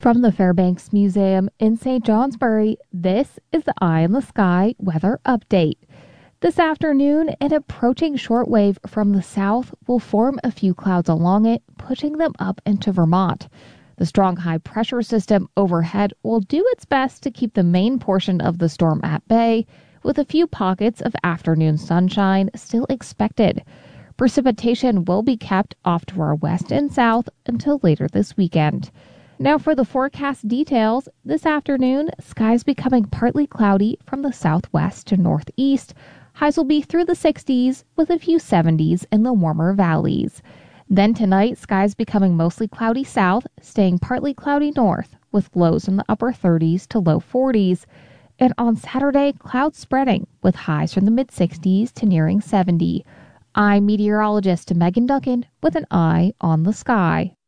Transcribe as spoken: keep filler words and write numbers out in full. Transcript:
From the Fairbanks Museum in Saint Johnsbury, this is the Eye in the Sky weather update. This afternoon, an approaching shortwave from the south will form a few clouds along it, pushing them up into Vermont. The strong high-pressure system overhead will do its best to keep the main portion of the storm at bay, with a few pockets of afternoon sunshine still expected. Precipitation will be kept off to our west and south until later this weekend. Now for the forecast details. This afternoon, skies becoming partly cloudy from the southwest to northeast. Highs will be through the sixties with a few seventies in the warmer valleys. Then tonight, skies becoming mostly cloudy south, staying partly cloudy north with lows in the upper thirties to low forties. And on Saturday, clouds spreading with highs from the mid-sixties to nearing seventy. I'm meteorologist Megan Duncan with an eye on the sky.